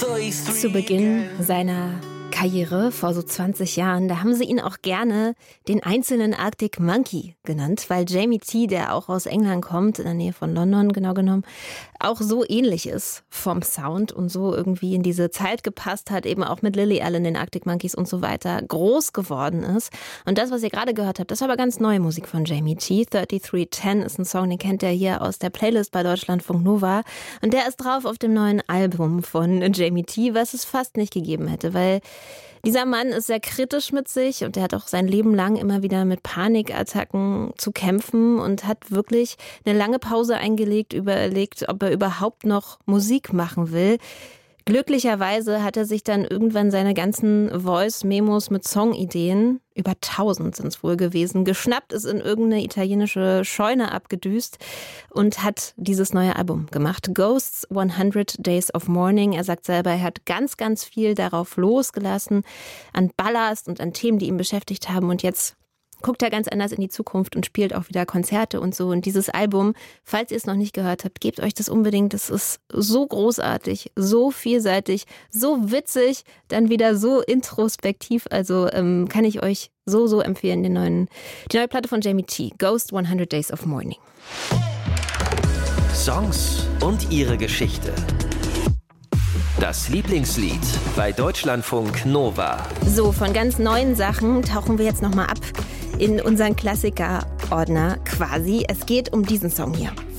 Zu Beginn seiner Karriere vor so 20 Jahren, da haben sie ihn auch gerne den einzelnen Arctic Monkey genannt, weil Jamie T., der auch aus England kommt, in der Nähe von London genau genommen, auch so ähnlich ist vom Sound und so irgendwie in diese Zeit gepasst hat, eben auch mit Lily Allen, den Arctic Monkeys und so weiter, groß geworden ist. Und das, was ihr gerade gehört habt, das war aber ganz neue Musik von Jamie T. 3310 ist ein Song, den kennt ihr hier aus der Playlist bei Deutschlandfunk Nova. Und der ist drauf auf dem neuen Album von Jamie T., was es fast nicht gegeben hätte, weil dieser Mann ist sehr kritisch mit sich und er hat auch sein Leben lang immer wieder mit Panikattacken zu kämpfen und hat wirklich eine lange Pause eingelegt, überlegt, ob er überhaupt noch Musik machen will. Glücklicherweise hat er sich dann irgendwann seine ganzen Voice-Memos mit Songideen, über 1000 sind es wohl gewesen, geschnappt, ist in irgendeine italienische Scheune abgedüst und hat dieses neue Album gemacht. Ghosts 100 Days of Mourning. Er sagt selber, er hat ganz, ganz viel darauf losgelassen, an Ballast und an Themen, die ihn beschäftigt haben. Und jetzt guckt er ganz anders in die Zukunft und spielt auch wieder Konzerte und so. Und dieses Album, falls ihr es noch nicht gehört habt, gebt euch das unbedingt. Das ist so großartig, so vielseitig, so witzig, dann wieder so introspektiv. Also kann ich euch so empfehlen, die neue Platte von Jamie T. Ghost 100 Days of Mourning. Songs und ihre Geschichte. Das Lieblingslied bei Deutschlandfunk Nova. So, von ganz neuen Sachen tauchen wir jetzt nochmal ab in unseren Klassiker-Ordner quasi. Es geht um diesen Song hier.